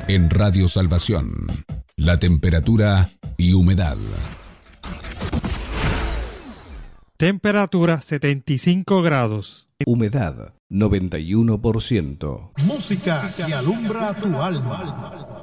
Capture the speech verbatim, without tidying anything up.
En Radio Salvación, la temperatura y humedad. Temperatura setenta y cinco grados. Humedad noventa y uno por ciento. Música que alumbra tu alma.